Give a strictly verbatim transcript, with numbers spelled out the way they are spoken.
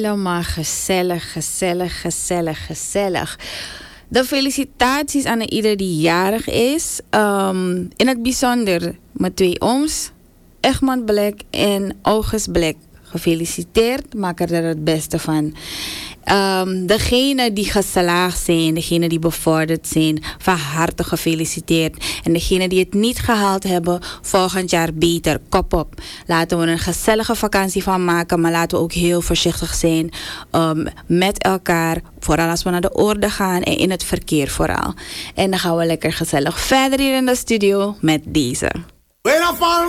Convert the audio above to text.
helemaal gezellig, gezellig, gezellig, gezellig. De felicitaties aan ieder die jarig is. Um, in het bijzonder mijn twee ooms, Egmond Black en August Black. Gefeliciteerd, maak er het beste van. Um, degenen die geslaagd zijn, degenen die bevorderd zijn, van harte gefeliciteerd. En degenen die het niet gehaald hebben, volgend jaar beter, kop op. Laten we een gezellige vakantie van maken, maar laten we ook heel voorzichtig zijn um, met elkaar. Vooral als we naar de orde gaan en in het verkeer vooral. En dan gaan we lekker gezellig verder hier in de studio met deze.